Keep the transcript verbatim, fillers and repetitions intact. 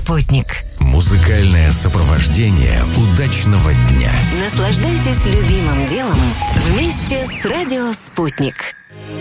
«Спутник». Музыкальное сопровождение удачного дня. Наслаждайтесь любимым делом вместе с «Радио Спутник».